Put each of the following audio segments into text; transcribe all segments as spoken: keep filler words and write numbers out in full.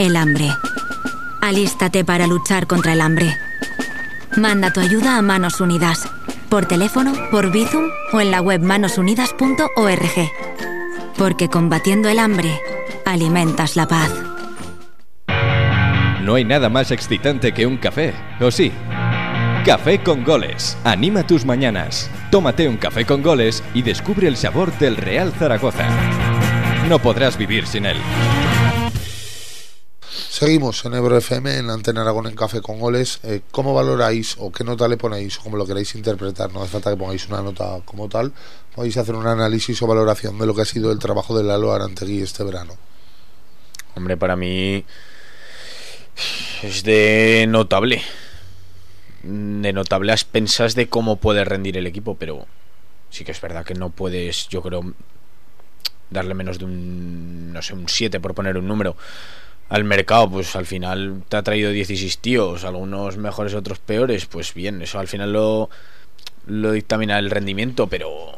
El hambre. Alístate para luchar contra el hambre. Manda tu ayuda a Manos Unidas. Por teléfono, por Bizum o en la web manos unidas punto org. Porque combatiendo el hambre, alimentas la paz. No hay nada más excitante que un café, ¿o sí? Café con Goles. Anima tus mañanas. Tómate un café con goles y descubre el sabor del Real Zaragoza. No podrás vivir sin él. Seguimos en Ebro F M, en Antena Aragón, en Café con Goles. Eh, ¿Cómo valoráis o qué nota le ponéis o cómo lo queréis interpretar? No hace falta que pongáis una nota como tal. Podéis hacer un análisis o valoración de lo que ha sido el trabajo de Lalo Arantegui este verano. Hombre, para mí es de notable. De notable a expensas de cómo puede rendir el equipo, pero sí que es verdad que no puedes, yo creo, darle menos de un, no sé, un siete por poner un número al mercado. Pues al final te ha traído dieciséis tíos, algunos mejores, otros peores, pues bien, eso al final lo, lo dictamina el rendimiento, pero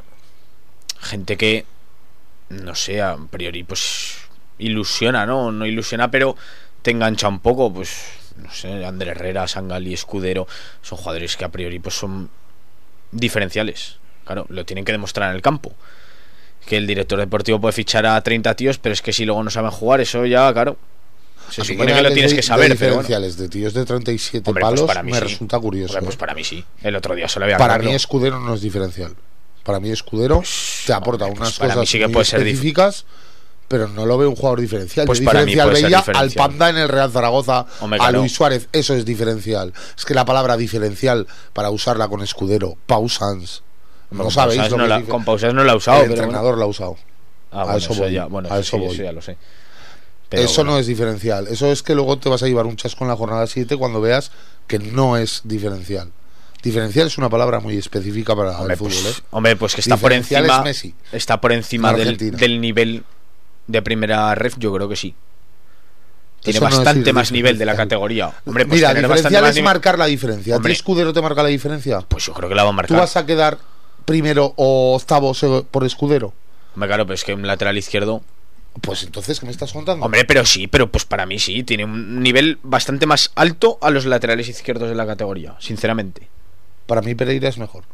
gente que, no sé, a priori pues ilusiona, ¿no? No ilusiona, pero te engancha un poco, pues no sé, Ander Herrera, Sangali, Escudero, son jugadores que a priori pues son diferenciales. Claro, lo tienen que demostrar en el campo. Que el director deportivo puede fichar a treinta tíos, pero es que si luego no saben jugar, eso ya, claro, se a supone que lo tienes de, que saber. De diferenciales, pero bueno, de tíos de treinta y siete hombre, palos, pues para mí me sí. resulta curioso. Hombre, pues ¿eh? para mí sí. El otro día se lo había Para claro. mí Escudero no es diferencial. Para mí Escudero pues, te aporta hombre, unas pues para cosas mí sí que muy puede ser específicas, pero no lo veo un jugador diferencial. Pues Yo para diferencial mí puede ser veía diferencial. al Panda en el Real Zaragoza, Hombre, a claro. Luis Suárez, eso es diferencial. Es que la palabra diferencial, para usarla con Escudero, Pausans, no con sabéis Pausas lo no que la, es difer- con Pausas no la ha usado, el pero entrenador bueno. la ha usado. Ah, a bueno, eso eso voy, ya, bueno, a eso, eso sí, voy. eso ya lo sé. Pero Eso bueno, no es diferencial. Eso es que luego te vas a llevar un chasco en la jornada siete cuando veas que no es diferencial. Diferencial es una palabra muy específica para hombre, el fútbol, pues, ¿eh? hombre, pues que está por Diferencial encima, es Messi, está por encima en del, Argentina. del nivel de primera ref, yo creo que sí. Tiene Eso no es bastante decir más nivel de la diferencial. categoría. Hombre, pues Mira, tener bastante diferencial más es nivel- marcar la diferencia. ¿A ti Hombre. Escudero te marca la diferencia? Pues yo creo que la va a ¿Tú marcar. vas a quedar primero o octavo se- por Escudero? Hombre, claro, pero es que un lateral izquierdo. Pues entonces, ¿qué me estás contando? Hombre, pero sí, pero pues para mí sí. Tiene un nivel bastante más alto a los laterales izquierdos de la categoría, sinceramente. Para mí Pereira es mejor.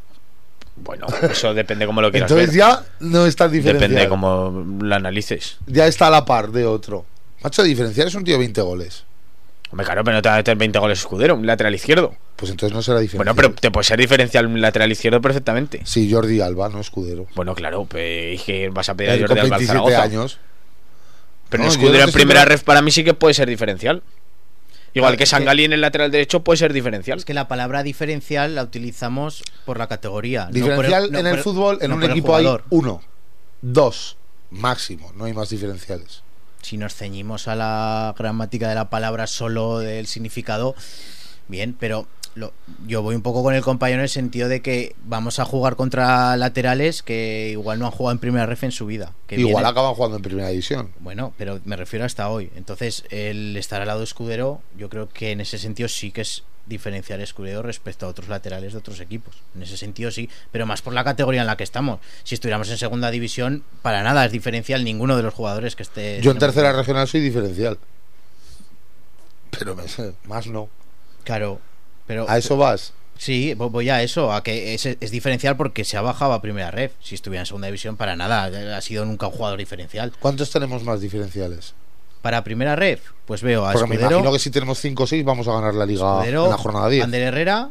Bueno, eso depende cómo lo quieras Entonces ver. ya no es tan diferencial. Depende cómo lo analices. Ya está a la par de otro. Macho, diferencial es un tío de veinte goles. Hombre, claro, pero no te va a meter veinte goles Escudero, un lateral izquierdo. Pues entonces no será diferencial. Bueno, pero te puede ser diferencial un lateral izquierdo perfectamente. Sí, Jordi Alba, no Escudero. Bueno, claro, pues es que vas a pedir a Él Jordi con Alba al veintisiete Zaragoza. años. Pero No, un yo Escudero no en estoy primera seguro- ref para mí sí que puede ser diferencial. Igual Claro, que es Sangali en el lateral derecho puede ser diferencial. Es que la palabra diferencial la utilizamos por la categoría. no por el- Diferencial no en por el fútbol, en no un por el equipo hay jugador. uno, dos, máximo. No hay más diferenciales. Si nos ceñimos a la gramática de la palabra, solo del significado, bien, pero lo, yo voy un poco con el compañero en el sentido de que vamos a jugar contra laterales que igual no han jugado en primera ref en su vida. Que Igual vienen- acaban jugando en primera división. Bueno, pero me refiero hasta hoy. Entonces, el estar al lado de Escudero, yo creo que en ese sentido sí que es diferenciar Escudero respecto a otros laterales de otros equipos. En ese sentido sí, pero más por la categoría en la que estamos. Si estuviéramos en segunda división, para nada es diferencial ninguno de los jugadores que esté. Yo en tercera regional soy diferencial. Pero me- más no. Claro, pero A eso vas. sí, vo- voy a eso, a que es, es diferencial porque se ha bajado a primera ref. Si estuviera en segunda división, para nada ha sido nunca un jugador diferencial. ¿Cuántos tenemos más diferenciales? Para primera ref, pues veo a Porque me Escudero, imagino que si tenemos cinco o seis vamos a ganar la liga Escudero, en la jornada diez. Ander Herrera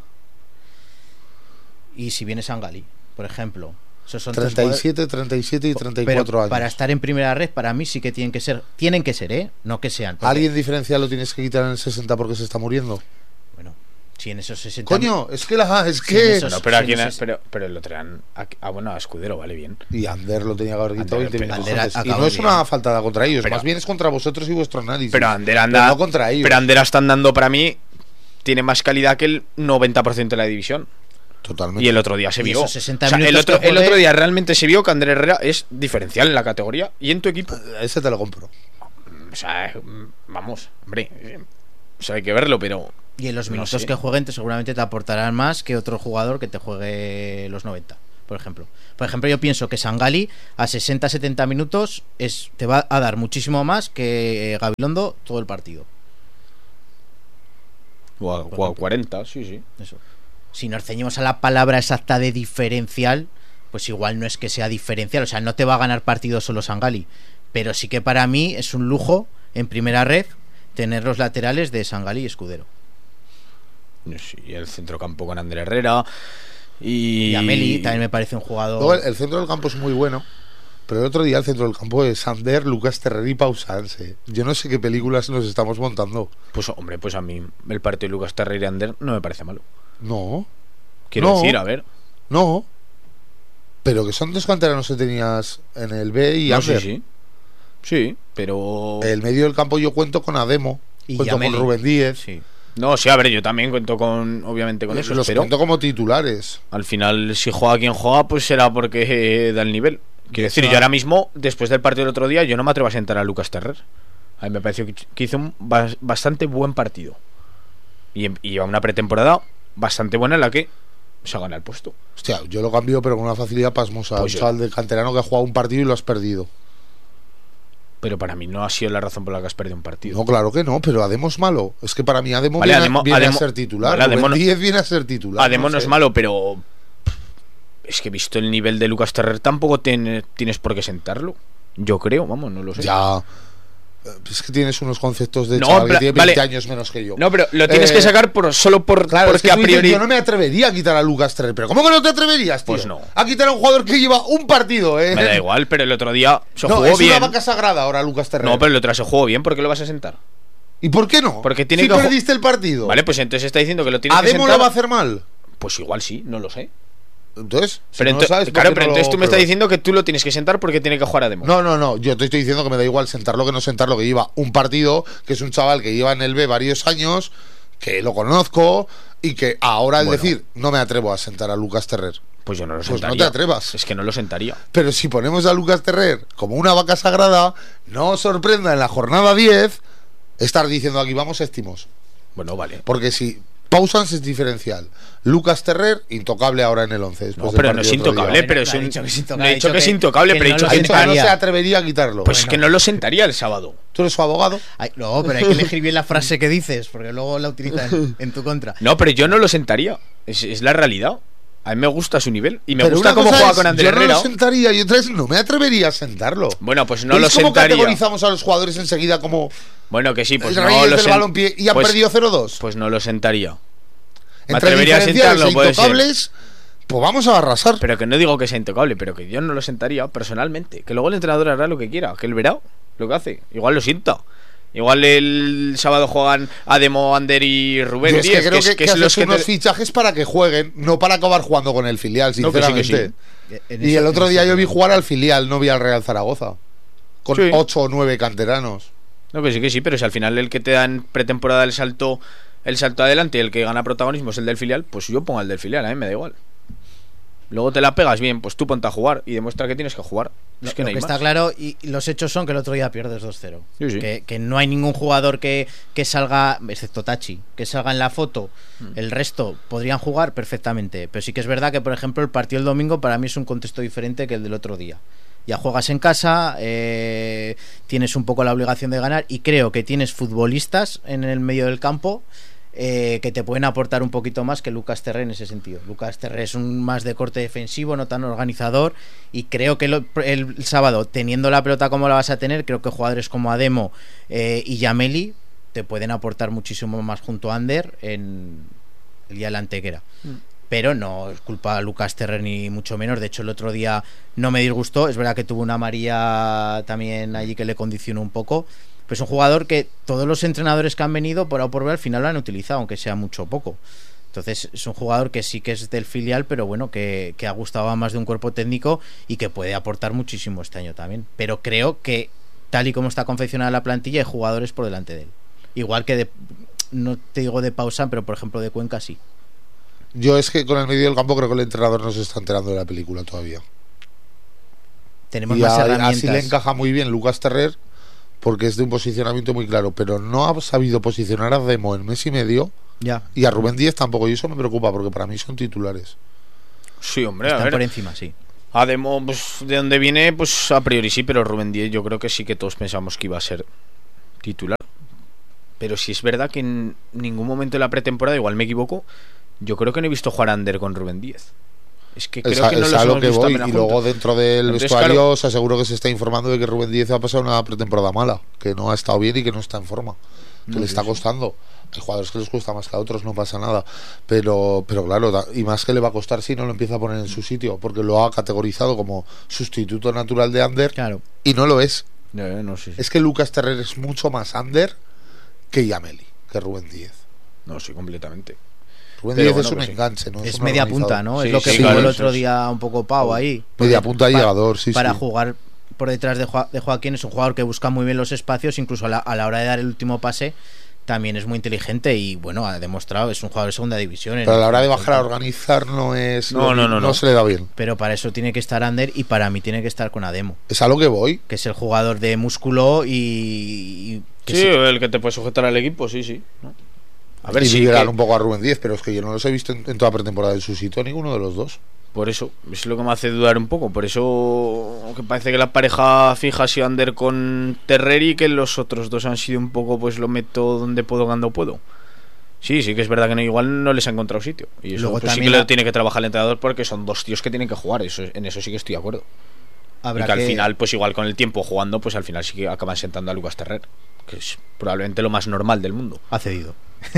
y si viene Sangali, por ejemplo. Esos son tres treinta y siete, treinta y siete y treinta y cuatro pero años. para estar en primera red, para mí sí que tienen que ser, tienen que ser, ¿eh? No que sean. porque, ¿Alguien diferencial lo tienes que quitar en el sesenta porque se está muriendo? bueno, si en esos sesenta. Coño, es que la es Sí, que en esos- No, pero, sí, aquí no en- sé. pero, pero lo traen a, ah, bueno, a Escudero, vale bien. y Ander lo tenía que haber quitado Ander, veinte pero minutos Ander antes. Y acabó no es bien. una faltada contra ellos, Pero- más bien es contra vosotros y vuestro análisis. Pero Ander Pero anda. no contra ellos. Pero Ander está andando para mí. Tiene más calidad que el noventa por ciento de la división. Totalmente. Y el otro día se Y vio. esos sesenta O sea, el, minutos otro, que el juegue- otro día realmente se vio que Ander Herrera es diferencial en la categoría y en tu equipo. Ese te lo compro. O sea, vamos, hombre. eh, O sea, hay que verlo, pero. Y en los no minutos sé. que jueguen te- seguramente te aportarán más que otro jugador que te juegue los noventa. por ejemplo. Por ejemplo, yo pienso que Sangali a sesenta setenta minutos es, te va a dar muchísimo más que Gabilondo todo el partido. O a, o a cuarenta, sí, sí. Eso. Si nos ceñimos a la palabra exacta de diferencial, pues igual no es que sea diferencial, o sea, no te va a ganar partido solo Sangali, pero sí que para mí es un lujo en primera red tener los laterales de Sangali y Escudero. Sí, y el centrocampo con Ander Herrera y... y Ameli también me parece un jugador. Luego, el, el centro del campo es muy bueno, pero el otro día el centro del campo es Ander, Lucas Terrer y Pau Sanse. Yo no sé qué películas nos estamos montando. Pues hombre, pues a mí el partido de Lucas Terrer y Ander no me parece malo. No. Quiero no, decir, a ver. No. Pero que son dos canteranos que tenías en el B y no, Ander. sí, sí. Sí, pero... El medio del campo yo cuento con Ademo, y cuento Yameli. con Rubén Díez. Sí. No, sí, a ver, yo también cuento con, obviamente con eso, Los pero cuento como titulares. al final si juega quien juega, pues será porque eh, da el nivel. Quiero decir, Eso- yo ahora mismo, después del partido del otro día, yo no me atrevo a sentar a Lucas Terrer. A mí me pareció que, que hizo un bas- bastante buen partido. Y, y lleva una pretemporada bastante buena en la que se ha ganado el puesto. Hostia, yo lo cambio, pero con una facilidad pasmosa. Pues un yo- chaval de canterano que ha jugado un partido y lo has perdido. Pero para mí no ha sido la razón por la que has perdido un partido. No, claro que no, pero Ademo es malo. Es que para mí Ademo Vale, viene, Ademo- viene Ademo- a ser titular. vale, Ademo Rubén no- Díez viene a ser titular. Además no sé. es malo, pero es que visto el nivel de Lucas Terrer tampoco ten- tienes por qué sentarlo. Yo creo, vamos, no lo sé. Ya. Es que tienes unos conceptos de No, chaval que pero- tiene vale. veinte años menos que yo. No, pero lo tienes Eh, que sacar por, solo por Claro, es porque que a tú dices, priori. yo no me atrevería a quitar a Lucas Terrer. Pero ¿cómo que no te atreverías, tío? Pues no. A quitar a un jugador que lleva un partido, ¿eh? Me da igual, pero el otro día se No, jugó es bien. una vaca sagrada ahora Lucas Terrer. No, pero el otro día se jugó bien, ¿por qué lo vas a sentar? ¿Y por qué no? Porque tiene si que ju- perdiste el partido. Vale, pues entonces está diciendo que lo tienes que ¿Ademo sentar. lo va a hacer mal? Pues igual sí, no lo sé. Entonces, si Pero no lo ento- sabes, ¿por claro, qué pero no entonces lo tú me estás pruebas? diciendo que tú lo tienes que sentar porque tiene que jugar a Demo. No, no, no. Yo te estoy diciendo que me da igual sentarlo que no sentarlo, que lleva un partido, que es un chaval que lleva en el B varios años, que lo conozco y que ahora al Bueno. decir no me atrevo a sentar a Lucas Terrer. Pues yo no lo Pues no sentaría. te atrevas. Es que no lo sentaría. Pero si ponemos a Lucas Terrer como una vaca sagrada, no os sorprenda en la jornada diez estar diciendo aquí vamos séptimos. Bueno, vale. Porque si Pausans es diferencial, Lucas Terrer intocable ahora en el once. después No, del pero no es partido del otro intocable, día. pero No es ha un. dicho que es intocable, No he ha dicho dicho que es que- intocable, que pero he no dicho lo Ha que. dicho que no sentaría. se atrevería a quitarlo. Pues Bueno. que no lo sentaría el sábado. ¿Tú eres su abogado? Ay, no, pero hay que elegir bien la frase que dices, porque luego la utilizas en, en tu contra. No, pero yo no lo sentaría. Es, es la realidad. A mí me gusta su nivel. Y me Pero gusta una cómo cosa juega es, con Ander yo no Herrera. lo sentaría y otra vez no me atrevería a sentarlo. Bueno, pues no ¿Veis lo cómo sentaría. categorizamos a los jugadores enseguida como Bueno, que sí, pues el no reyes lo del sen- balompié y han pues- perdido cero dos? Pues no lo sentaría. Me Entre atrevería a diferenciales sentarlo, e puede ser. intocables, pues vamos a arrasar. Pero que no digo que sea intocable, pero que yo no lo sentaría personalmente. Que luego el entrenador hará lo que quiera, que él verá lo que hace. Igual lo sienta. Igual el sábado juegan Ademo, Ander y Rubén Yo es que Díez, creo es- que, que es has los hecho que unos te- fichajes para que jueguen, no para acabar jugando con el filial, No, que sí, que sinceramente. sí. En Y eso- el otro en día eso yo vi no. jugar al filial, no vi al Real Zaragoza. Con Sí. ocho o nueve canteranos. No, que sí, que sí, pero si al final el que te da en pretemporada el salto el salto adelante y el que gana protagonismo es el del filial, pues yo pongo el del filial, a mí me da igual. Luego te la pegas bien, pues tú ponte a jugar y demuestra que tienes que jugar. Lo, Es que no lo hay que más. está claro, y y los hechos son que el otro día pierdes dos cero. Sí, sí. Que, que no hay ningún jugador que, que salga, excepto Tachi, que salga en la foto. Mm. El resto podrían jugar perfectamente. Pero sí que es verdad que, por ejemplo, el partido del domingo para mí es un contexto diferente que el del otro día. Ya juegas en casa, eh, tienes un poco la obligación de ganar y creo que tienes futbolistas en el medio del campo eh, que te pueden aportar un poquito más que Lucas Terré en ese sentido. Lucas Terré es un más de corte defensivo, no tan organizador, y creo que lo- el, sábado, teniendo la pelota como la vas a tener, creo que jugadores como Ademo eh, y Yameli te pueden aportar muchísimo más junto a Ander en el día de la Antequera. Pero no es culpa a Lucas Terrer ni mucho menos. De hecho, el otro día no me disgustó. Es verdad que tuvo una amarilla también allí que le condicionó un poco. Pues un jugador que todos los entrenadores que han venido por A o por B al final lo han utilizado, aunque sea mucho o poco. Entonces es un jugador que sí que es del filial, pero bueno, que, que ha gustado a más de un cuerpo técnico y que puede aportar muchísimo este año también. Pero creo que tal y como está confeccionada la plantilla hay jugadores por delante de él. Igual que de, no te digo de Pausa, pero por ejemplo de Cuenca sí. Yo es que con el medio del campo creo que el entrenador no se está enterando de la película todavía. Tenemos Y más a- herramientas. así le encaja muy bien Lucas Terrer porque es de un posicionamiento muy claro, pero no ha sabido posicionar a Demo en mes y medio Ya. y a Rubén Díez tampoco, y eso me preocupa porque para mí son titulares. O Sí, hombre, Están a ver. por encima, sí. Ademo, pues de dónde viene, pues a priori sí, pero Rubén Díez yo creo que sí que todos pensamos que iba a ser titular. Pero si es verdad que en ningún momento de la pretemporada, igual me equivoco, yo creo que no he visto jugar a Ander con Rubén Díez. Es que creo es a, que no es los a lo hemos que visto voy. apenas Y luego juntos. dentro del Entonces, vestuario claro, os aseguro que se está informando de que Rubén Díez ha pasado una pretemporada mala, que no ha estado bien y que no está en forma, que No, le sí, está sí. costando. Hay jugadores que les cuesta más que a otros, no pasa nada, pero pero claro, da- y más que le va a costar si no lo empieza a poner en su sitio, porque lo ha categorizado como sustituto natural de Ander Claro. y no lo es. Ya, ya, no, sí, sí. Es que Lucas Terrer es mucho más Ander que Yameli, que Rubén Díez. No, sí, completamente. Rubén Pero Díez bueno, es un pues sí. enganche, ¿no? Es un media organizador. punta, ¿no? Sí, es lo que sí, jugó claro, el eso otro es. día un poco Pau ahí. Media punta y Para- llegador, sí, Para sí. jugar por detrás de, Jo- de Joaquín, es un jugador que busca muy bien los espacios, incluso a la, a la hora de dar el último pase también es muy inteligente y bueno, ha demostrado, es un jugador de segunda división. en Pero a la el- hora de bajar a organizar no es No, lo- no, no, no. se le da bien. Pero para eso tiene que estar Ander y para mí tiene que estar con Ademo, Es a lo que voy. que es el jugador de músculo y... y que Sí, sí- el que te puede sujetar al equipo, sí, sí. ¿no? A ver y si liderar que- un poco a Rubén Díez, pero es que yo no los he visto en, en toda pretemporada en su sitio, ninguno de los dos. Por eso, es lo que me hace dudar un poco. Por eso que parece que la pareja fija ha sido Ander con Terrer y que los otros dos han sido un poco, pues lo meto donde puedo, cuando puedo. Sí, sí que es verdad que no, igual no les ha encontrado sitio. Y eso Luego pues, sí que también lo la- tiene que trabajar el entrenador porque son dos tíos que tienen que jugar. Eso, en eso sí que estoy de acuerdo. habrá y que, que- al final, pues igual con el tiempo jugando, pues al final sí que acaban sentando a Lucas Terrer, que es probablemente lo más normal del mundo. ha cedido.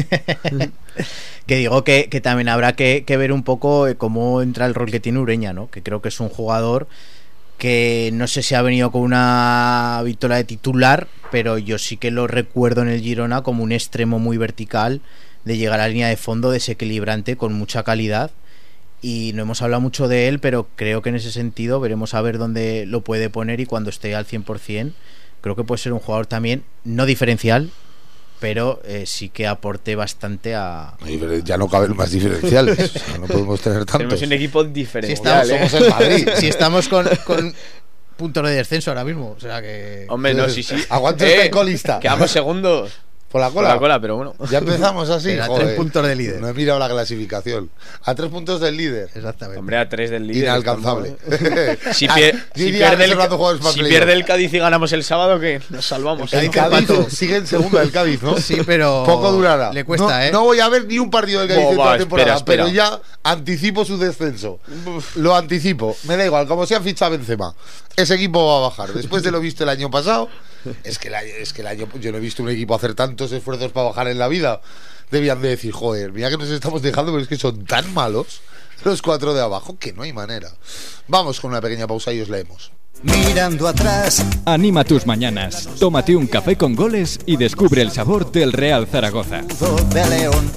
Que digo que, que también habrá que, que ver un poco eh, cómo entra el rol que tiene Ureña, ¿no? Que creo que es un jugador que no sé si ha venido con una victoria de titular, pero yo sí que lo recuerdo en el Girona como un extremo muy vertical, de llegar a la línea de fondo, desequilibrante, con mucha calidad. Y no hemos hablado mucho de él, pero creo que en ese sentido veremos a ver dónde lo puede poner y cuando esté al cien por ciento. Creo que puede ser un jugador también, no diferencial, pero eh, sí que aporte bastante a... Ya no caben más diferenciales, o sea, no podemos tener tantos. Tenemos un equipo Si diferente. estamos, Somos el Madrid. si estamos con, con puntos de descenso ahora mismo, o sea que... Hombre, no, sí, sí. Aguante Eh, este colista. Quedamos segundos. Por la Por cola. la cola, pero bueno. Ya empezamos así, Pero a joder. tres puntos de líder. No he mirado la clasificación. A tres puntos del líder. Exactamente. Hombre, a tres del líder. Inalcanzable. Si, Ah, pier- yo si iría pierde el, reservando jugadores para si playoff. pierde el Cádiz y ganamos el sábado, que nos salvamos. El Cádiz Cádiz empató. sigue en segundo el Cádiz, ¿no? Sí, pero... Poco durará. Le cuesta, no, ¿eh? no voy a ver ni un partido del Cádiz Buah, en toda la espera, temporada, espera. pero ya anticipo su descenso. Lo anticipo. Me da igual, como sea ficha Benzema. Ese equipo va a bajar. Después de lo visto el año pasado, es que el año, es que el año yo no he visto un equipo hacer tantos esfuerzos para bajar en la vida. Debían de decir, joder, mira que nos estamos dejando, pero es que son tan malos los cuatro de abajo que no hay manera. Vamos con una pequeña pausa y os leemos. Mirando atrás, Anima tus mañanas. Tómate un café con goles y descubre el sabor del Real Zaragoza. de León.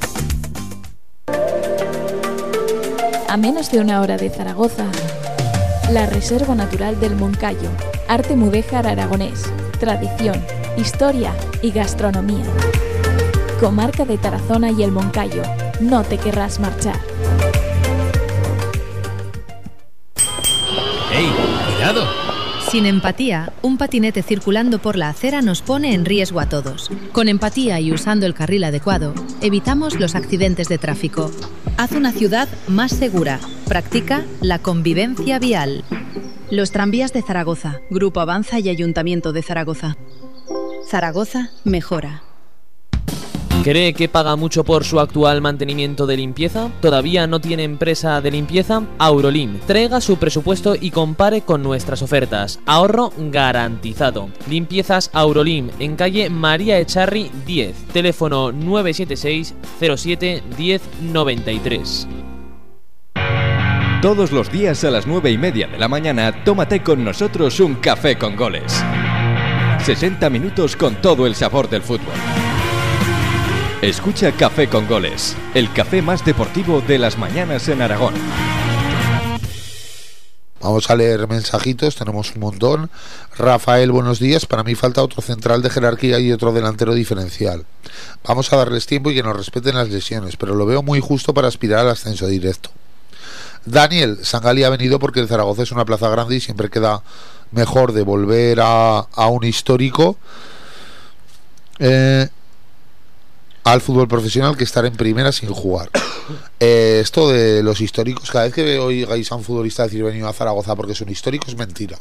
A menos de una hora de Zaragoza, la Reserva Natural del Moncayo, arte mudéjar aragonés, tradición, historia y gastronomía. Comarca de Tarazona y el Moncayo, no te querrás marchar. ¡Ey, cuidado! Sin empatía, un patinete circulando por la acera nos pone en riesgo a todos. Con empatía y usando el carril adecuado, evitamos los accidentes de tráfico. Haz una ciudad más segura. Practica la convivencia vial. Los tranvías de Zaragoza, Grupo Avanza y Ayuntamiento de Zaragoza. Zaragoza mejora. ¿Cree que paga mucho por su actual mantenimiento de limpieza? ¿Todavía no tiene empresa de limpieza? Aurolim. Traiga su presupuesto y compare con nuestras ofertas. Ahorro garantizado. Limpiezas Aurolim, en calle María Echarri diez. Teléfono nueve siete seis cero siete uno cero nueve tres. Todos los días a las nueve y media de la mañana, tómate con nosotros un café con goles. sesenta minutos con todo el sabor del fútbol. Escucha Café con Goles, el café más deportivo de las mañanas en Aragón. Vamos a leer mensajitos, tenemos un montón. Rafael, buenos días. Para mí falta otro central de jerarquía y otro delantero diferencial. Vamos a darles tiempo y que nos respeten las lesiones, pero lo veo muy justo para aspirar al ascenso directo. Daniel, Sangali ha venido porque el Zaragoza es una plaza grande y siempre queda mejor de volver a, a un histórico. Eh... al fútbol profesional que estar en primera sin jugar. Eh, esto de los históricos, cada vez que oigáis a un futbolista decir venido a Zaragoza porque es un histórico, es mentira.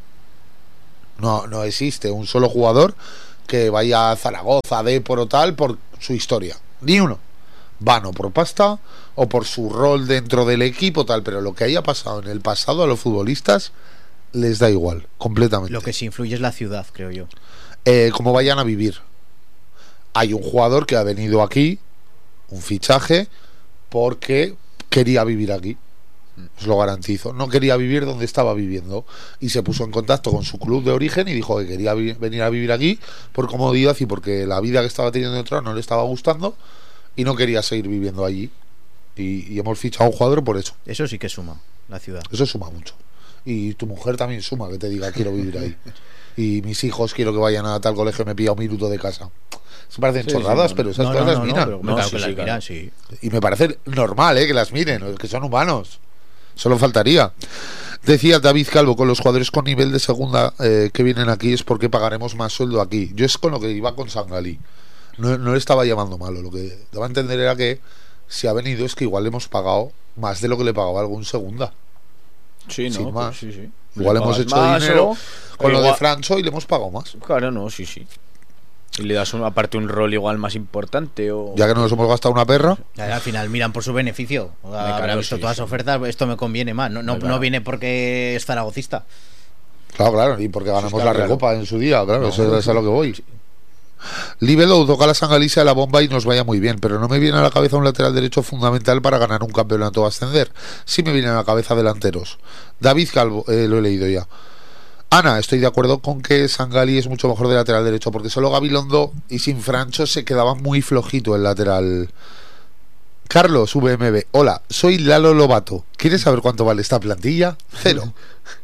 No, no existe un solo jugador que vaya a Zaragoza, Depor o tal, por su historia. Ni uno. Van o por pasta o por su rol dentro del equipo, tal. Pero lo que haya pasado en el pasado a los futbolistas les da igual, completamente. Lo que sí influye es la ciudad, creo yo. Eh, como vayan a vivir. Hay un jugador que ha venido aquí, un fichaje, porque quería vivir aquí. Os lo garantizo. No quería vivir donde estaba viviendo y se puso en contacto con su club de origen y dijo que quería vi- venir a vivir aquí por comodidad y porque la vida que estaba teniendo dentro no le estaba gustando y no quería seguir viviendo allí. Y, y hemos fichado a un jugador por eso. Eso sí que suma, la ciudad. Eso suma mucho. Y tu mujer también suma, que te diga quiero vivir ahí. Y mis hijos quiero que vayan a tal colegio, me pilla un minuto de casa. Se parecen Sí, chorradas, sí, no, pero esas no, cosas no, las no, miran. no, pero claro que las miran, sí. Y me parece normal, ¿eh? Que las miren, que son humanos. Solo faltaría. Decía David Calvo, con los jugadores con nivel de segunda eh, que vienen aquí es porque pagaremos más sueldo aquí. Yo es con lo que iba con Sangalí. No, no le estaba llamando malo. Lo que daba a entender era que si ha venido es que igual le hemos pagado más de lo que le pagaba algún segunda. Sí, no, Sin pues más. sí, sí. Igual Le hemos pagas hecho más, dinero o- con o lo de igual- Francho y le hemos pagado más. Claro, no, sí, sí. Y le das un, aparte un rol igual más importante o... Ya que no nos hemos gastado una perra. Al final miran por su beneficio. Ah, claro, he visto sí, todas sí. ofertas, esto me conviene más. No, no, Claro. no viene porque es zaragocista. Claro, claro, y porque ganamos está la claro. recopa en su día, claro, No. eso es a lo que voy. Libelo toca la Sangalisa a la bomba y nos vaya muy bien, pero no me viene a la cabeza un lateral derecho fundamental para ganar un campeonato o ascender. Sí me viene a la cabeza delanteros. David Calvo, eh, lo he leído ya. Ana, estoy de acuerdo con que Sangali es mucho mejor de lateral derecho, porque solo Gabilondo y sin Francho se quedaba muy flojito el lateral. Carlos V M B, hola, soy Lalo Lobato. ¿Quieres saber cuánto vale esta plantilla? Cero.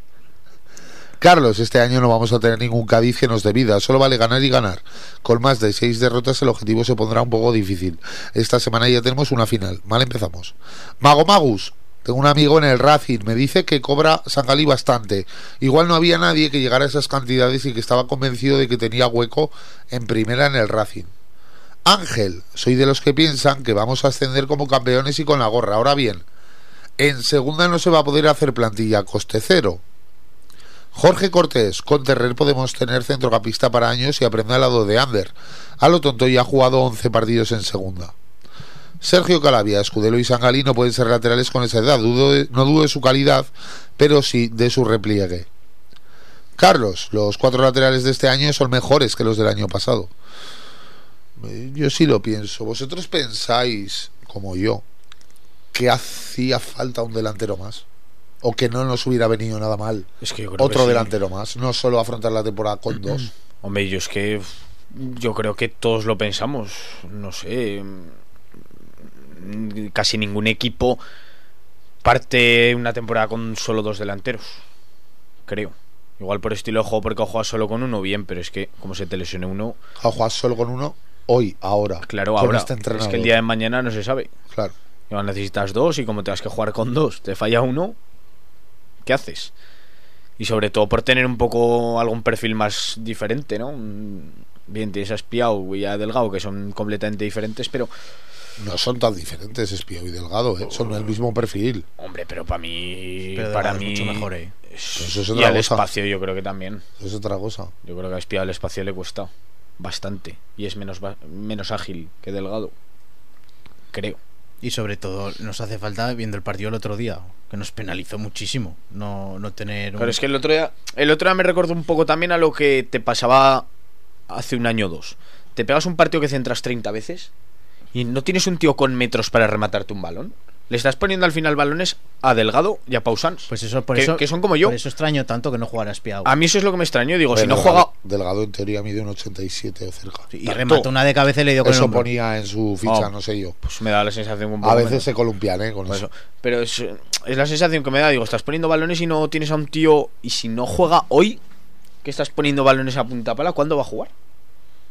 Carlos, este año no vamos a tener ningún Cádiz que nos dé vida, solo vale ganar y ganar. Con más de seis derrotas el objetivo se pondrá un poco difícil. Esta semana ya tenemos una final. Mal empezamos. Mago Magus, tengo un amigo en el Racing, me dice que cobra Sangalí bastante. Igual no había nadie que llegara a esas cantidades y que estaba convencido de que tenía hueco en primera en el Racing. Ángel, soy de los que piensan que vamos a ascender como campeones y con la gorra. Ahora bien, en segunda no se va a poder hacer plantilla, coste cero. Jorge Cortés, con Terrer podemos tener centrocampista para años y aprender al lado de Ander. A lo tonto ya ha jugado once partidos en segunda. Sergio Calavia, Escudero y Sangalí no pueden ser laterales con esa edad. Dudo de, no dudo de su calidad, pero sí de su repliegue. Carlos, los cuatro laterales de este año son mejores que los del año pasado. Eh, Yo sí lo pienso. ¿Vosotros pensáis, como yo, que hacía falta un delantero más? ¿O que no nos hubiera venido nada mal Es que yo creo otro que sí. delantero más? No solo afrontar la temporada con dos. Hombre, yo es que yo creo que todos lo pensamos. No sé, casi ningún equipo parte una temporada con solo dos delanteros, creo. Igual por estilo de juego, porque juegas solo con uno, bien, pero es que como se te lesione uno, A jugar solo con uno hoy, ahora. claro, con ahora este es entrenador. que el día de mañana no se sabe. Claro. Igual necesitas dos y como te vas que jugar con dos, te falla uno, ¿qué haces? Y sobre todo por tener un poco algún perfil más diferente, ¿no? Bien, tienes a Espiau y a Delgado, que son completamente diferentes, pero No son tan diferentes Espío y Delgado, ¿eh? Son el mismo perfil. hombre, pero para mí, Pero para Delgado mí es mucho mejor, ¿eh? Eso es y otra al cosa. espacio yo creo que también. Eso es otra cosa. Yo creo que a Espiau el espacio le cuesta bastante y es menos va- menos ágil que Delgado, creo. Y sobre todo nos hace falta, viendo el partido el otro día, que nos penalizó muchísimo no, no tener un... Pero es que el otro día, el otro día me recordó un poco también a lo que te pasaba hace un año o dos. Te pegas un partido que centras treinta veces y no tienes un tío con metros para rematarte un balón. Le estás poniendo al final balones a Delgado y a Pausans. Pues eso, por que, eso, que son como yo. por eso extraño tanto que no jugara Espiau. A mí eso es lo que me extrañó. Digo, si no Delgado, juega. Delgado en teoría mide un ochenta y siete o cerca. Y tanto. remató una de cabeza y le dio con el Eso hombro. ponía en su ficha, Oh, no sé yo. Pues me da la sensación un A poco veces menos. se columpian, ¿eh? Con Por eso. eso. Pero es, es la sensación que me da. Digo, estás poniendo balones y no tienes a un tío. Y si no juega hoy, que estás poniendo balones a punta pala, ¿cuándo va a jugar? Ya.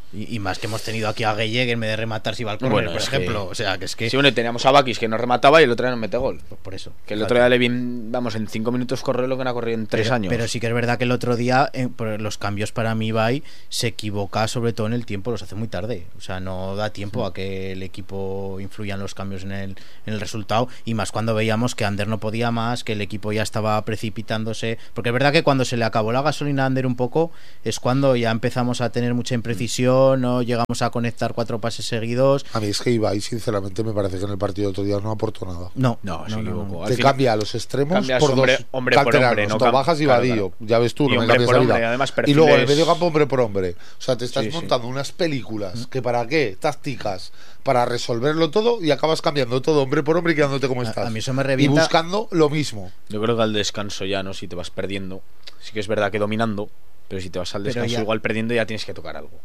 Y, y más que hemos tenido aquí a Gueye que en vez de rematar si va al córner, Bueno, por es ejemplo. que- O sea, que es que. Sí, bueno, teníamos a Bakis que nos remataba y el otro día no mete gol. Pues por eso. Que el Fíjate. otro día le vi, vamos, en cinco minutos corrió lo que no ha corrido en tres pero, años. Pero sí que es verdad que el otro día, eh, por los cambios para mí, Ibai se equivoca sobre todo en el tiempo, los hace muy tarde. O sea, no da tiempo a que el equipo influya en los cambios en el, en el resultado. Y más cuando veíamos que Ander no podía más, que el equipo ya estaba precipitándose. Porque es verdad que cuando se le acabó la gasolina a Ander un poco, es cuando ya empezamos a tener mucha imprecisión, no llegamos a conectar cuatro pases seguidos. A mí es que Ibai, sinceramente, me parece que en el partido de otro día no aportó nada. No, no, se no, no, equivocó. no. Al Te final- cambia a los extremos cambias por hombre- dos hombre por canteranos, hombre, no Tom cam- Bajas y claro, Vadillo. claro. Ya ves tú, Y no me hombre cambias por la hombre, vida. y además Y luego el perfiles- medio campo hombre por hombre. O sea, te estás Sí, sí. montando unas películas que para qué, tácticas, para resolverlo todo y acabas cambiando todo hombre por hombre y quedándote como A- estás. a mí eso me y revienta. buscando lo mismo. Yo creo que al descanso ya, ¿no? Si te vas perdiendo. Sí que es verdad que dominando, pero si te vas al Pero descanso ya- igual perdiendo ya tienes que tocar algo.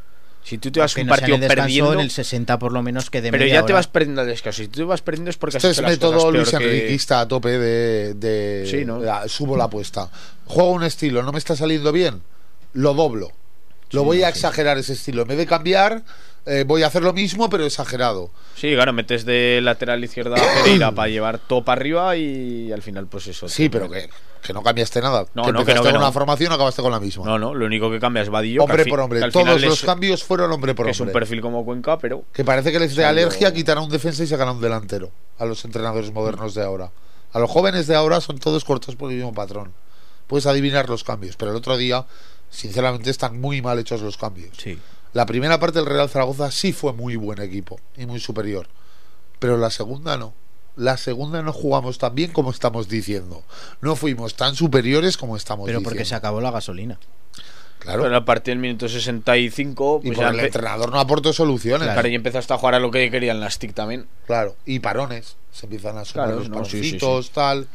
Si tú te vas Que un no sea en partido el descanso, perdiendo, en el sesenta por lo menos que de pero media ya te hora. vas perdiendo al descanso. Si tú te vas perdiendo es porque has Este es hecho las método cosas Luis peor que- Enriquista a tope de, de- Sí, ¿no? de- subo la apuesta. Juego un estilo, no me está saliendo bien, lo doblo. Lo Sí, voy a sí. exagerar ese estilo. En vez de cambiar, eh, voy a hacer lo mismo, pero exagerado. Sí, claro, metes de lateral izquierda a Pereira para llevar todo para arriba y al final pues eso. Sí, te- pero que, que no cambiaste nada. No, que no, que empezaste no, que con no. una formación, acabaste con la misma. No, no, lo único que cambia es Vadillo. que hombre al fi- por hombre. que al Todos final los es- cambios fueron hombre por que hombre. es un perfil como Cuenca, pero Que parece que les dé O sea, alergia yo- quitar a un defensa y sacar a un delantero. A los entrenadores modernos de ahora. A los jóvenes de ahora son todos cortos por el mismo patrón. Puedes adivinar los cambios, pero el otro día, sinceramente, están muy mal hechos los cambios. Sí. La primera parte del Real Zaragoza sí fue muy buen equipo y muy superior. Pero la segunda no. La segunda no jugamos tan bien como estamos diciendo. No fuimos tan superiores como estamos Pero diciendo. porque se acabó la gasolina. Claro. pero a partir del minuto sesenta y cinco Y pues por ya el empe- entrenador no aportó soluciones. claro, y empezaste a jugar a lo que querían las TIC también. Claro, y parones. Se empiezan a sumar Claro, los no, sí, paroncitos, sí, sí. tal.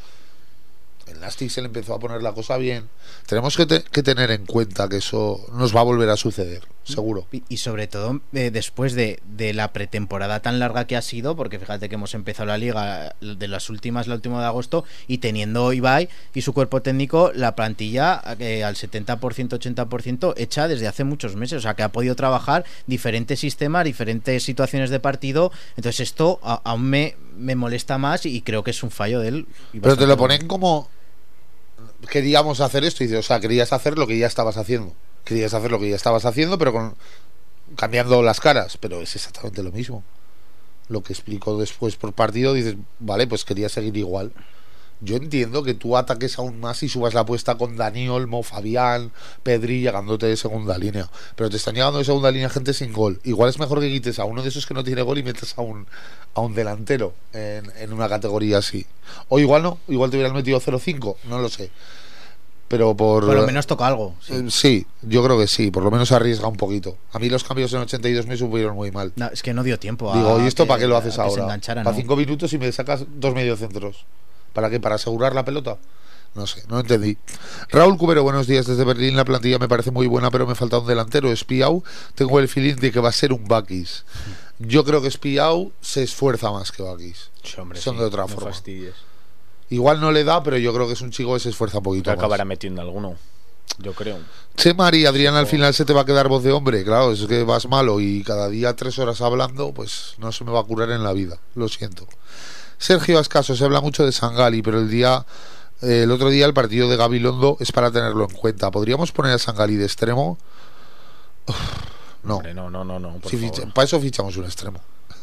En las TIC se le empezó a poner la cosa bien. Tenemos que, te- que tener en cuenta que eso nos va a volver a suceder, seguro. Y, y sobre todo eh, después de, de la pretemporada tan larga que ha sido, porque fíjate que hemos empezado la liga de las últimas, la última de agosto, y teniendo Ibai y su cuerpo técnico, la plantilla eh, al setenta por ciento, ochenta por ciento hecha desde hace muchos meses, o sea que ha podido trabajar diferentes sistemas, diferentes situaciones de partido, entonces esto a- aún me, me molesta más y creo que es un fallo de él. y Pero te bastante lo bueno. ponen como queríamos hacer esto y dices, o sea, querías hacer lo que ya estabas haciendo. Querías hacer lo que ya estabas haciendo, pero con cambiando las caras, pero es exactamente lo mismo. Lo que explico después por partido, dices, vale, pues quería seguir igual. Yo entiendo que tú ataques aún más y subas la apuesta con Dani Olmo, Fabián, Pedri llegándote de segunda línea. Pero te están llegando de segunda línea gente sin gol. Igual es mejor que quites a uno de esos que no tiene gol y metes a un, a un delantero en, en una categoría así. O igual no, igual te hubieran metido cero cinco, no lo sé. Pero por... Por lo menos toca algo. Sí. Eh, sí, yo creo que sí, por lo menos arriesga un poquito. A mí los cambios en ochenta y dos me supieron muy mal. No, es que no dio tiempo a Digo, ¿y esto que- para qué lo haces a que se ahora? engancharan, Para ¿no? cinco minutos y me sacas dos mediocentros. ¿Para qué? ¿Para asegurar la pelota? No sé, no entendí. Raúl Cubero, buenos días desde Berlín. La plantilla me parece muy buena, pero me falta un delantero. Espiau, tengo el feeling de que va a ser un Bakis. Yo creo que Espiau se esfuerza más que Bakis. Sí, hombre, Son sí, de otra no forma. fastidies. Igual no le da, pero yo creo que es un chico que se esfuerza un poquito Te acabará más. metiendo alguno, yo creo. Che, Mari, Adrián, al final se te va a quedar voz de hombre. Claro, es que vas malo y cada día tres horas hablando, pues no se me va a curar en la vida. Lo siento. Sergio Ascaso, se habla mucho de Sangali, pero el día eh, el otro día el partido de Gabilondo es para tenerlo en cuenta. ¿Podríamos poner a Sangali de extremo? Uf, no. Hombre, no, no, no, no, por Si favor. ficha- para eso fichamos un extremo.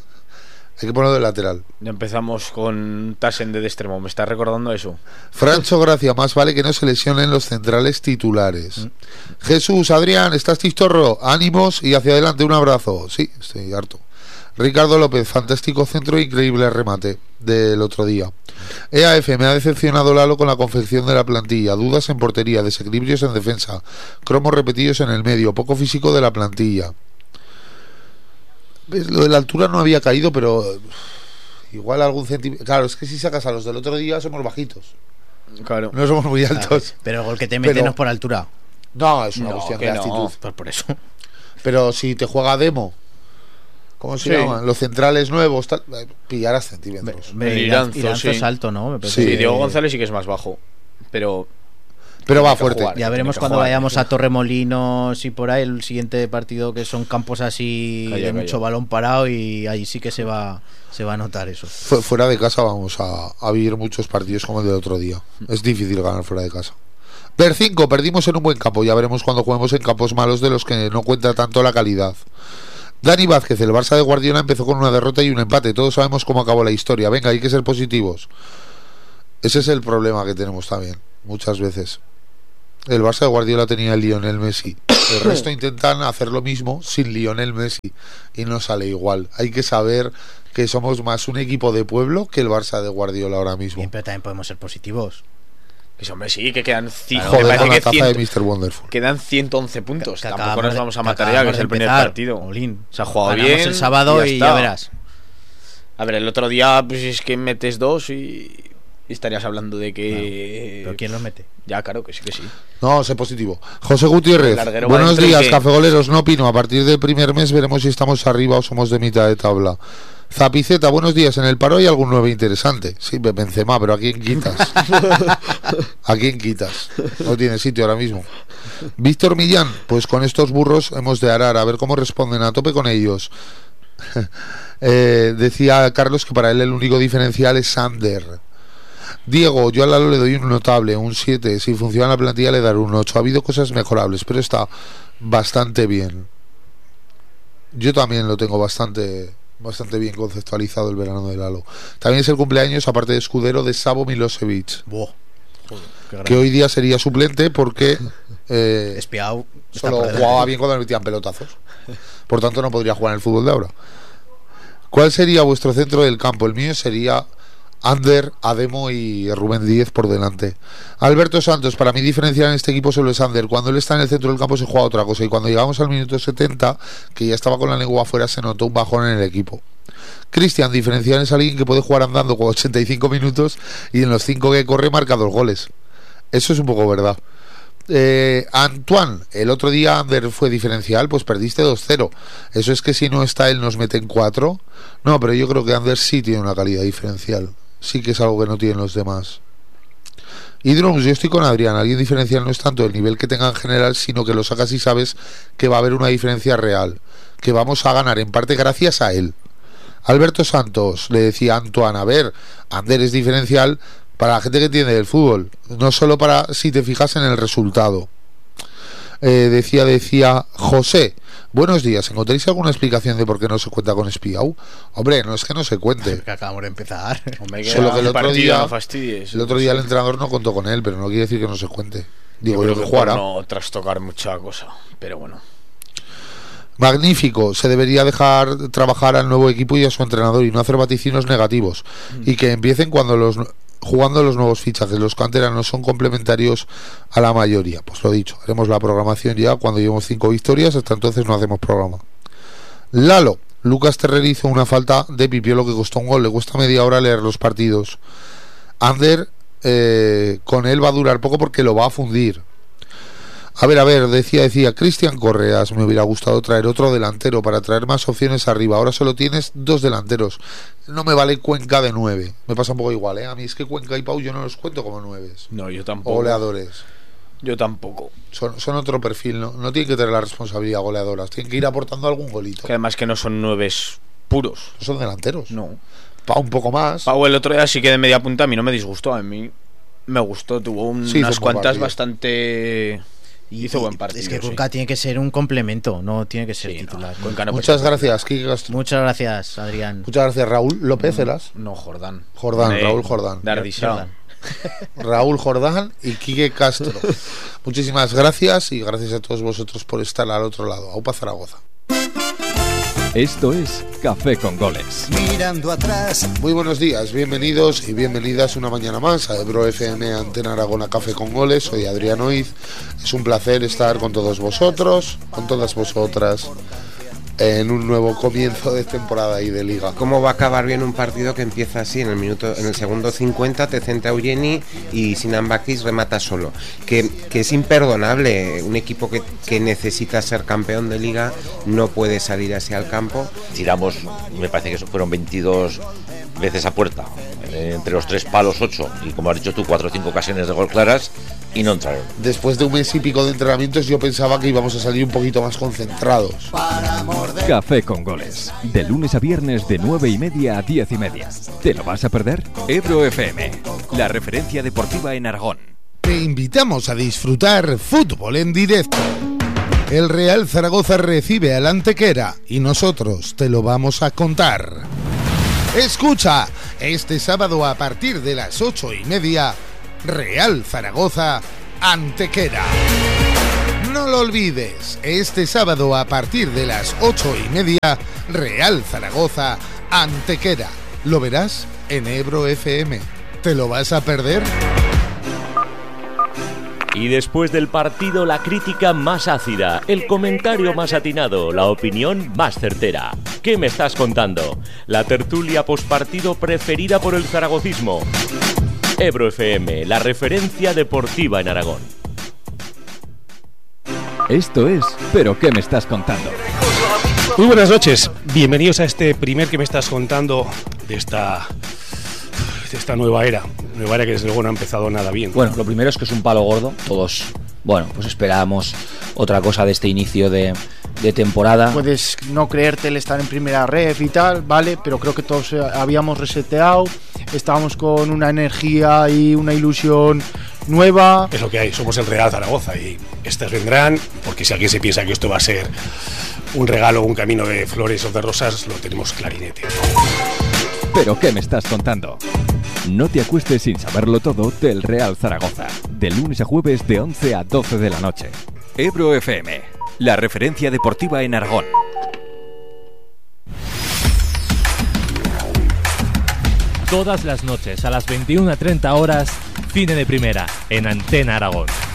Hay que ponerlo de lateral. Ya empezamos con Tassen de extremo. ¿Me estás recordando eso? Francho Gracia, más vale que no se lesionen los centrales titulares. Jesús, Adrián, ¿estás tistorro? Ánimos y hacia adelante, un abrazo. Sí, estoy harto. Ricardo López, fantástico centro, increíble remate del otro día. E A F, me ha decepcionado Lalo con la confección de la plantilla. Dudas en portería, desequilibrios en defensa, cromos repetidos en el medio, poco físico de la plantilla. ¿Ves? Lo de la altura no había caído, pero uf, igual algún centímetro. Claro, es que si sacas a los del otro día somos bajitos. Claro. No somos muy altos. Pero el gol que te meten Pero- no es por altura. No, es una No, cuestión que de no. actitud. Pues por eso. Pero si te juega demo, ¿cómo se Sí. llaman? Los centrales nuevos, tal, eh, pillarás centímetros. Hombre, El Iranzo, Iranzo, Iranzo sí. es alto, ¿no? Me parece Sí, Sí, que- Diego González sí que es más bajo. Pero Pero va fuerte. Ya veremos cuando jugar, vayamos tío. a Torremolinos y por ahí el siguiente partido, que son campos así Calla, de calla. mucho balón parado, y ahí sí que se va se va a notar eso. Fu- Fuera de casa vamos a, a vivir muchos partidos como el del otro día. Es difícil ganar fuera de casa. Ver cinco, perdimos en un buen campo. Ya veremos cuando juguemos en campos malos de los que no cuenta tanto la calidad. Dani Vázquez, el Barça de Guardiola empezó con una derrota y un empate. Todos sabemos cómo acabó la historia. Venga, hay que ser positivos. Ese es el problema que tenemos también, muchas veces. El Barça de Guardiola tenía el Lionel Messi. El resto intentan hacer lo mismo sin Lionel Messi y no sale igual. Hay que saber que somos más un equipo de pueblo que el Barça de Guardiola ahora mismo. Bien, pero también podemos ser positivos. Pues hombre, sí, que quedan cinco. Joder, me parece con la que taza cien- de míster Wonderful. Quedan ciento once puntos. Que Tampoco acabamos nos de- vamos a que matar ya, que acabamos es de el primer empezar, partido. Olín. Se ha jugado Ganamos bien. el sábado y ya está. verás. A ver, el otro día, pues es que metes dos y, y estarías hablando de que. ¿Pero quién los mete? Ya, claro que sí, que sí. No, sé positivo. José Gutiérrez, El larguero va buenos dentro y días, que- cafegoleros. No opino. A partir del primer mes veremos si estamos arriba o somos de mitad de tabla. Zapiceta, buenos días. En el paro hay algún nueve interesante. Sí, Benzema, pero ¿a quién quitas? ¿A quién quitas? No tiene sitio ahora mismo. Víctor Millán, pues con estos burros hemos de arar, a ver cómo responden, a tope con ellos. eh, decía Carlos que para él el único diferencial es Sander. Diego, yo a Lalo le doy un notable, un siete. Si funciona la plantilla le daré un ocho. Ha habido cosas mejorables, pero está bastante bien. Yo también lo tengo bastante bastante bien conceptualizado el verano de Lalo. También es el cumpleaños, aparte de Escudero, de Savo Milosevic, Buah. Joder, qué grande. que hoy día sería suplente porque eh, Espiao está solo por delante. jugaba bien cuando le metían pelotazos. Por tanto no podría jugar en el fútbol de ahora. ¿Cuál sería vuestro centro del campo? El mío sería Ander, Ademo y Rubén Díez por delante. Alberto Santos, para mí diferencial en este equipo solo es Ander. Cuando él está en el centro del campo se juega otra cosa, y cuando llegamos al minuto setenta, que ya estaba con la lengua afuera, se notó un bajón en el equipo. Cristian, diferencial es alguien que puede jugar andando con ochenta y cinco minutos y en los cinco que corre marca dos goles. Eso es un poco verdad. Eh, Antoine, el otro día Ander fue diferencial, pues perdiste dos cero. Eso es que si no está él nos meten cuatro. No, pero yo creo que Ander sí tiene una calidad diferencial. Sí que es algo que no tienen los demás. Y Drums, yo estoy con Adrián. Alguien diferencial no es tanto el nivel que tenga en general, sino que lo sacas y sabes que va a haber una diferencia real, que vamos a ganar en parte gracias a él. Alberto Santos, le decía a Antoine, a ver, Ander es diferencial para la gente que entiende del fútbol, no solo para si te fijas en el resultado. Eh, decía, decía José, buenos días, ¿encontréis alguna explicación de por qué no se cuenta con Espiau? Hombre, no es que no se cuente. Que acabamos de empezar. Hombre, que Solo que el un otro partido, día no fastidies. el otro día el entrenador no contó con él, pero no quiere decir que no se cuente. Digo yo, creo que por jugará. no trastocar mucha cosa, pero bueno. Magnífico, se debería dejar trabajar al nuevo equipo y a su entrenador y no hacer vaticinios negativos, y que empiecen cuando los jugando los nuevos fichajes. Los canteranos son complementarios a la mayoría. Pues lo dicho, haremos la programación ya cuando llevemos cinco victorias. Hasta entonces no hacemos programa. Lalo, Lucas Terrer hizo una falta de Pipiolo que costó un gol. Le cuesta media hora leer los partidos. Ander, eh, con él va a durar poco porque lo va a fundir. A ver, a ver, decía, decía Cristian Correas, me hubiera gustado traer otro delantero para traer más opciones arriba. Ahora solo tienes dos delanteros. No me vale Cuenca de nueve. Me pasa un poco igual, ¿eh? A mí es que Cuenca y Pau yo no los cuento como nueves. No, yo O tampoco. goleadores. Yo tampoco. Son, son otro perfil, ¿no? No tienen que tener la responsabilidad goleadoras. Tienen que ir aportando algún golito. Que además que no son nueves puros. No son delanteros. No. Pau un poco más. Pau el otro día sí que de media punta a mí no me disgustó. A mí me gustó. Tuvo un- Sí, hizo unas un buen cuantas partido. bastante... Y, Hizo buen y partido. Es que sí. Cuenca tiene que ser un complemento, no tiene que ser Sí, no, titular. Cuenca no puede Muchas ser gracias, Kike Castro. Muchas gracias, Adrián. Muchas gracias, Raúl López, Eras. No, Jordán. Jordán, De- Raúl Jordán. de Ardisao. Jordán. Raúl Jordán y Quique Castro. Muchísimas gracias y gracias a todos vosotros por estar al otro lado. Aupa Zaragoza. Esto es Café con Goles. Mirando atrás, Muy buenos días, bienvenidos y bienvenidas una mañana más a Ebro F M Antena Aragona Café con Goles. Soy Adrián Oiz. Es un placer estar con todos vosotros, con todas vosotras, en un nuevo comienzo de temporada y de liga. ¿Cómo va a acabar bien un partido que empieza así? En el minuto, en el segundo cincuenta te centra Eugeni y Sinan Bakis remata solo. Que, que es imperdonable. Un equipo que, que necesita ser campeón de liga no puede salir así al campo. Tiramos, me parece que eso fueron veintidós veces a puerta. eh, entre los tres palos ocho y, como has dicho tú, cuatro o cinco ocasiones de gol claras y no entraron. Después de un mes y pico de entrenamientos yo pensaba que íbamos a salir un poquito más concentrados. Café con Goles, de lunes a viernes de nueve y media a diez y media. ¿Te lo vas a perder? Ebro F M, la referencia deportiva en Aragón. Te invitamos a disfrutar fútbol en directo. El Real Zaragoza recibe al Antequera y nosotros te lo vamos a contar. Escucha, este sábado a partir de las ocho y media, Real Zaragoza Antequera. No lo olvides, este sábado a partir de las ocho y media, Real Zaragoza Antequera. Lo verás en Ebro F M. ¿Te lo vas a perder? Y después del partido, la crítica más ácida, el comentario más atinado, la opinión más certera. ¿Qué me estás contando? La tertulia postpartido preferida por el zaragocismo. Ebro F M, la referencia deportiva en Aragón. Esto es ¿Pero qué me estás contando? Muy buenas noches, bienvenidos a este primer que me estás contando de esta... de esta nueva era, nueva era que desde luego no ha empezado nada bien. Bueno, lo primero es que es un palo gordo, todos, bueno, pues esperábamos otra cosa de este inicio de, de temporada. Puedes no creerte el estar en primera ref y tal, vale, pero creo que todos habíamos reseteado, estábamos con una energía y una ilusión nueva. Es lo que hay, somos el Real Zaragoza y estas vendrán, porque si alguien se piensa que esto va a ser un regalo, un camino de flores o de rosas, lo tenemos clarinete. ¿Pero qué me estás contando? No te acuestes sin saberlo todo del Real Zaragoza. De lunes a jueves de once a doce de la noche. Ebro F M, la referencia deportiva en Aragón. Todas las noches a las veintiuna treinta horas, cine de primera en Antena Aragón.